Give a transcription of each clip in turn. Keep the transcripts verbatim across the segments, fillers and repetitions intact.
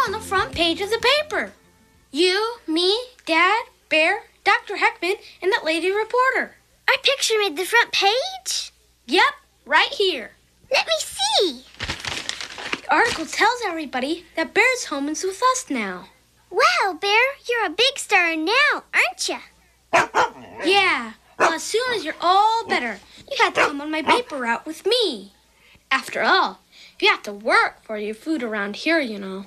on the front page of the paper. You, me, Dad, Bear, Doctor Heckman, and that lady reporter. Our picture made the front page? Yep, right here. Let me see. The article tells everybody that Bear's home is with us now. Wow, Bear, you're a big star now, aren't you? Yeah, well, as soon as you're all better, you have to come on my paper route with me. After all, you have to work for your food around here, you know.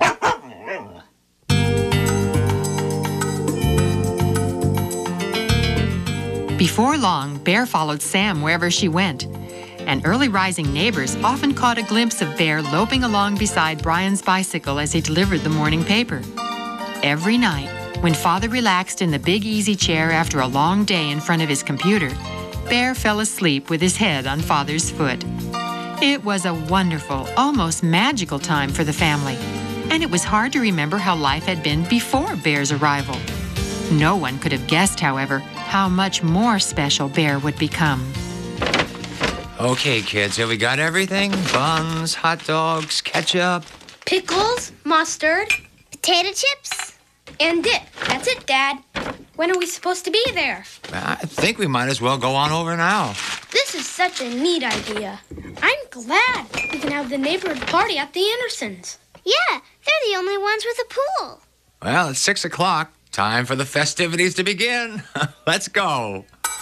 Before long, Bear followed Sam wherever she went, and early rising neighbors often caught a glimpse of Bear loping along beside Brian's bicycle as he delivered the morning paper. Every night, when Father relaxed in the big easy chair after a long day in front of his computer, Bear fell asleep with his head on Father's foot. It was a wonderful, almost magical time for the family, and it was hard to remember how life had been before Bear's arrival. No one could have guessed, however, how much more special Bear would become. Okay, kids, have we got everything? Buns, hot dogs, ketchup? Pickles, mustard, Potato chips? and dip. That's it, Dad. When are we supposed to be there? I think we might as well go on over now. This is such a neat idea. I'm glad we can have the neighborhood party at the Andersons. Yeah, they're the only ones with a pool. Well, it's six o'clock. Time for the festivities to begin. Let's go.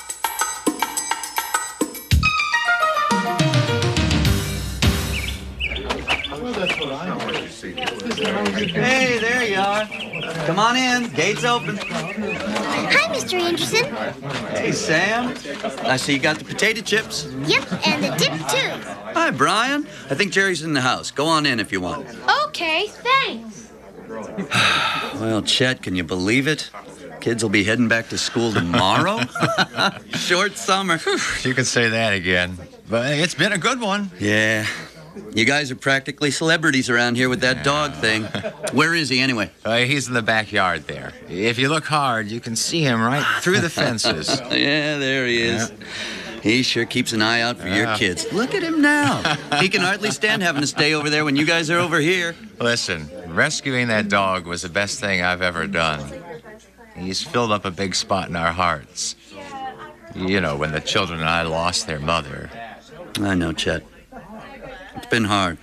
Hey, there you are. Come on in. Gate's open. Hi, Mister Anderson. Hey, Sam. I see you got the potato chips. Yep, and the dip, too. Hi, Brian. I think Jerry's in the house. Go on in if you want. Okay, thanks. Well, Chet, can you believe it? Kids will be heading back to school tomorrow. Short summer. You can say that again. But it's been a good one. Yeah. You guys are practically celebrities around here with that dog thing. Where is he, anyway? Uh, he's in the backyard there. If you look hard, you can see him right through the fences. Yeah, there he is. Yeah. He sure keeps an eye out for Yeah. your kids. Look at him now. He can hardly stand having to stay over there when you guys are over here. Listen, rescuing that dog was the best thing I've ever done. He's filled up a big spot in our hearts. You know, when the children and I lost their mother. I know, Chet. It's been hard.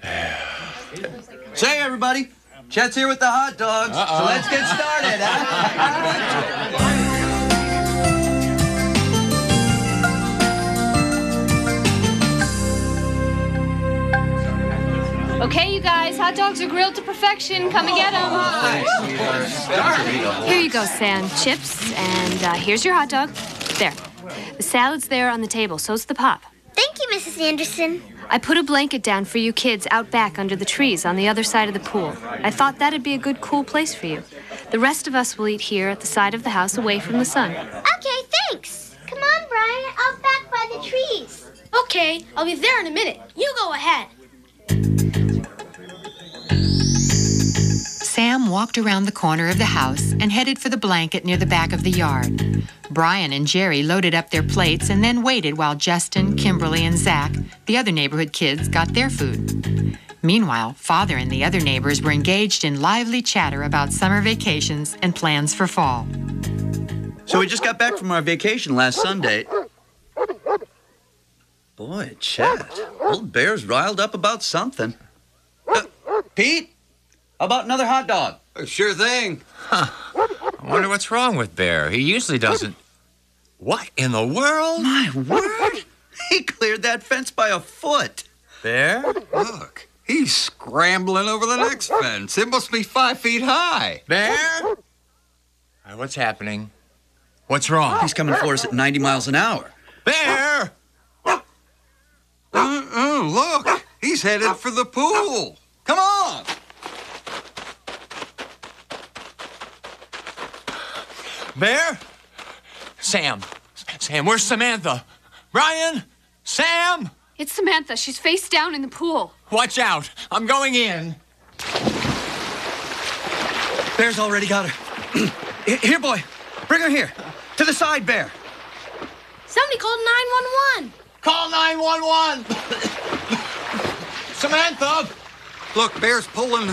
Say, everybody, Chet's here with the hot dogs. Uh-oh. So let's get started, huh? Okay, you guys, hot dogs are grilled to perfection. Come and get them. Here you go, Sam. Chips, and uh, here's your hot dog. There. The salad's there on the table. So's the pop. Thank you, Missus Anderson. I put a blanket down for you kids out back under the trees on the other side of the pool. I thought that'd be a good, cool place for you. The rest of us will eat here at the side of the house away from the sun. Okay, thanks. Come on, Brian, out back by the trees. Okay, I'll be there in a minute. You go ahead. Sam walked around the corner of the house and headed for the blanket near the back of the yard. Brian and Jerry loaded up their plates and then waited while Justin, Kimberly, and Zach, the other neighborhood kids, got their food. Meanwhile, Father and the other neighbors were engaged in lively chatter about summer vacations and plans for fall. So we just got back from our vacation last Sunday. Boy, Chet, old Bear's riled up about something. Uh, Pete, how about another hot dog? Sure thing. Huh. I wonder what's wrong with Bear. He usually doesn't... What in the world? My word! He cleared that fence by a foot. Bear? Look, he's scrambling over the next fence. It must be five feet high. Bear? Uh, what's happening? What's wrong? He's coming for us at ninety miles an hour. Bear! Uh-uh, look, he's headed for the pool. Come on. Bear? Sam. Sam, where's Samantha? Brian? Sam? It's Samantha. She's face down in the pool. Watch out. I'm going in. Bear's already got her. Here, boy. Bring her here. To the side, Bear. Somebody called nine one one. Call nine one one. Samantha! Look, Bear's pulling